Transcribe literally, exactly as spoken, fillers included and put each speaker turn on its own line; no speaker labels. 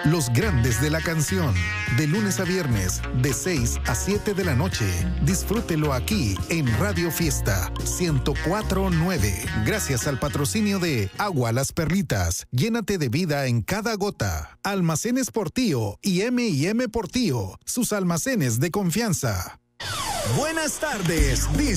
Los grandes de la canción, de lunes a viernes, de seis a siete de la noche. Disfrútelo aquí en Radio Fiesta ciento cuatro punto nueve. Gracias al patrocinio de Agua Las Perlitas. Llénate de vida en cada gota. Almacenes Portillo y eme y eme Portillo, sus almacenes de confianza.
Buenas tardes,